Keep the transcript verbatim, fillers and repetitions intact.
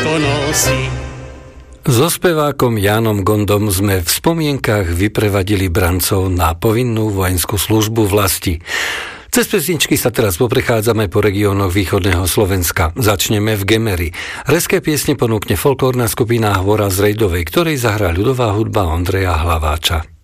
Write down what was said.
to nosí. So spevákom Jánom Gondom sme v spomienkach vyprevadili brancov na povinnú vojenskú službu vlasti. Cez pesničky sa teraz poprechádzame po regiónoch východného Slovenska. Začneme v Gemeri. Reské piesne ponúkne folklórna skupina Hvora z Rejdovej, ktorej zahrá ľudová hudba Ondreja Hlaváča.